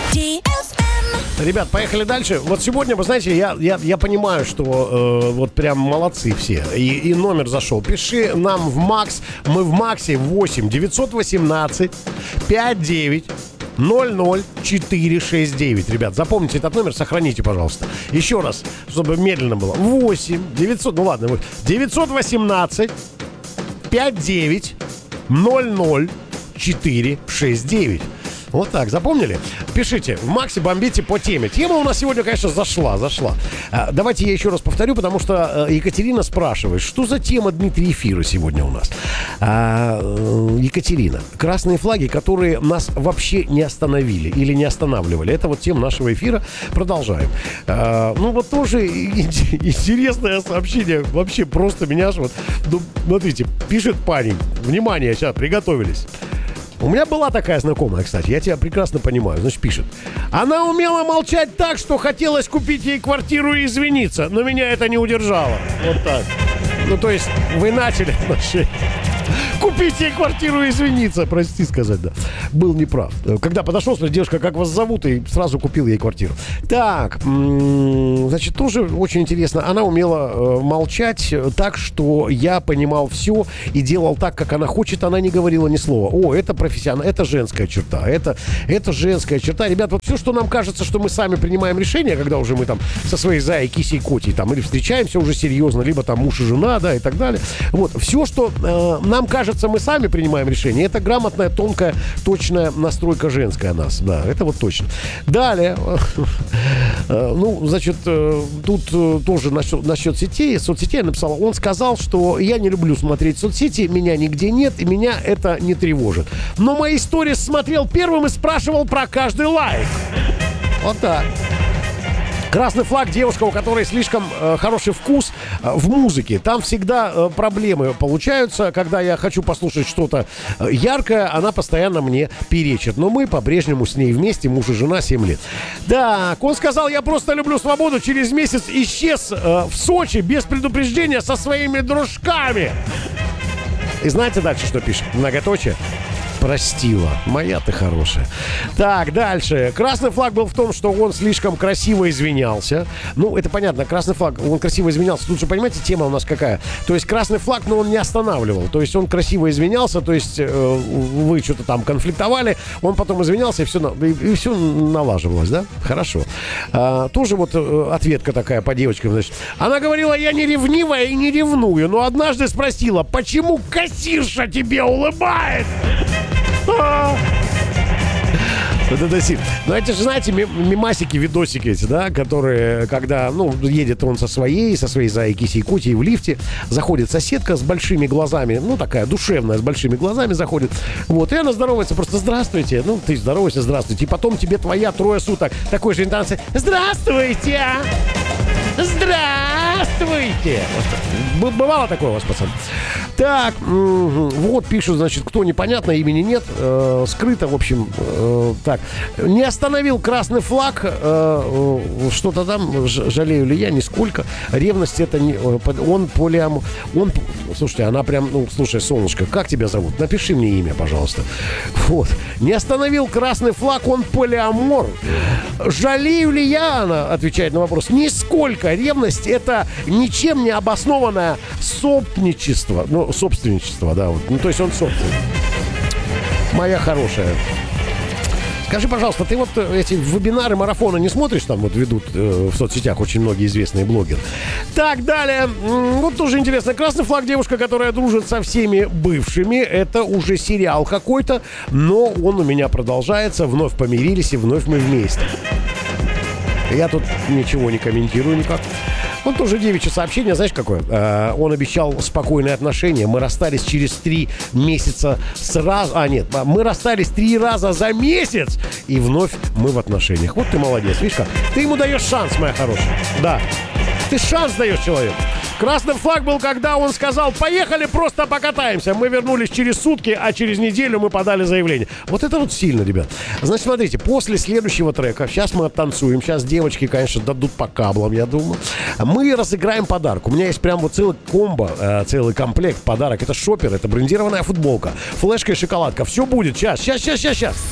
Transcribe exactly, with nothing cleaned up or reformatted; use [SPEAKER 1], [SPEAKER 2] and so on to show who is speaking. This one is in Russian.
[SPEAKER 1] Ребят, поехали дальше. Вот сегодня, вы знаете, я, я, я понимаю, что э, вот прям молодцы все. И, и номер зашел. Пиши нам в Макс. Мы в Максе восемь девятьсот восемнадцать пятьдесят девять ноль ноль четыре шесть девять. Ребят, запомните этот номер, сохраните, пожалуйста. Еще раз, чтобы медленно было. восемь девятьсот, ну ладно, девятьсот восемнадцать пятьдесят девять ноль ноль четыре шесть девять. Вот так, запомнили? Пишите, в Максе бомбите по теме. Тема у нас сегодня, конечно, зашла, зашла. А, давайте я еще раз повторю, потому что э, Екатерина спрашивает, что за тема Дмитрия эфира сегодня у нас? А, э, Екатерина, красные флаги, которые нас вообще не остановили или не останавливали. Это вот тема нашего эфира. Продолжаем. А, ну вот тоже интересное сообщение. Вообще просто меня же вот... Ну, смотрите, пишет парень. Внимание, сейчас, приготовились. У меня была такая знакомая, кстати, я тебя прекрасно понимаю. Значит, пишет. Она умела молчать так, что хотелось купить ей квартиру и извиниться, но меня это не удержало. Вот так. Ну, то есть, вы начали отношения. Купить ей квартиру и извиниться, прости сказать, да. Был неправ. Когда подошел, спросил, девушка, как вас зовут, и сразу купил ей квартиру. Так, значит, тоже очень интересно. Она умела э, молчать так, что я понимал все и делал так, как она хочет. Она не говорила ни слова. О, это профессионал, это женская черта. Это, это женская черта. Ребят, вот все, что нам кажется, что мы сами принимаем решение, когда уже мы там со своей заей, кисей, котей там, или встречаемся уже серьезно, либо там муж и жена, да, и так далее. Вот, все, что э, нам кажется, мы сами принимаем решение. Это грамотная, тонкая, точная настройка женская нас. Да, это вот точно. Далее. Ну, значит, тут тоже насчет, насчет сетей, соцсетей я написал. Он сказал, что я не люблю смотреть соцсети, меня нигде нет, и меня это не тревожит. Но мои сторис смотрел первым и спрашивал про каждый лайк. Вот так. Красный флаг — девушка, у которой слишком э, хороший вкус э, в музыке. Там всегда э, проблемы получаются. Когда я хочу послушать что-то э, яркое, она постоянно мне перечит. Но мы по-прежнему с ней вместе, муж и жена, семь лет. Так, он сказал, я просто люблю свободу. Через месяц исчез э, в Сочи без предупреждения со своими дружками. И знаете дальше, что пишет? Многоточие. Простила. Моя ты хорошая. Так, дальше. Красный флаг был в том, что он слишком красиво извинялся. Ну, это понятно. Красный флаг, он красиво извинялся. Тут же, понимаете, тема у нас какая? То есть красный флаг, но он не останавливал. То есть он красиво извинялся. То есть э, вы что-то там конфликтовали. Он потом извинялся, и все, и, и все налаживалось, да? Хорошо. А, тоже вот э, ответка такая по девочкам. Значит. Она говорила, я не ревнивая и не ревную. Но однажды спросила, почему кассирша тебе улыбает? Это, это, ну, это же, знаете, мемасики, видосики эти, да, которые, когда, ну, едет он со своей, со своей заей, кисей, котей в лифте, заходит соседка с большими глазами, ну, такая душевная, с большими глазами заходит, вот, и она здоровается, просто здравствуйте, ну, ты здоровайся, здравствуйте, и потом тебе твоя трое суток такой же интонации, здравствуйте, здравствуйте. Вот. Бывало такое у вас, пацан? Так, вот пишут, значит, кто непонятно, имени нет, э, скрыто, в общем, э, так. Не остановил красный флаг, э, э, что-то там, жалею ли я, нисколько. Ревность это не... Он полиам... Он... Слушайте, она прям... Ну, слушай, солнышко, как тебя зовут? Напиши мне имя, пожалуйста. Вот. Не остановил красный флаг, он полиамор. Жалею ли я, она отвечает на вопрос, нисколько. Ревность это ничем не обоснованное собственничество. Ну, собственничество, да. Вот. Ну, то есть он собственник. Моя хорошая. Скажи, пожалуйста, ты вот эти вебинары, марафоны не смотришь? Там вот ведут э, в соцсетях очень многие известные блогеры. Так, далее. Вот тоже интересно. Красный флаг — девушка, которая дружит со всеми бывшими. Это уже сериал какой-то, но он у меня продолжается. Вновь помирились и вновь мы вместе. Я тут ничего не комментирую никак. Вот тоже девичье сообщение, знаешь, какое? Э, он обещал спокойные отношения. Мы расстались через три месяца сразу. А, нет, мы расстались три раза за месяц. И вновь мы в отношениях. Вот ты молодец, видишь как? Ты ему даешь шанс, моя хорошая. Да. Ты шанс даешь человеку. Красный флаг был, когда он сказал, поехали, просто покатаемся. Мы вернулись через сутки, а через неделю мы подали заявление. Вот это вот сильно, ребят. Значит, смотрите, после следующего трека, сейчас мы оттанцуем, сейчас девочки, конечно, дадут по каблам, я думаю. Мы разыграем подарок. У меня есть прям вот целый комбо, э, целый комплект подарок. Это шопер, это брендированная футболка, флешка и шоколадка. Все будет. Сейчас, сейчас, сейчас, сейчас, сейчас.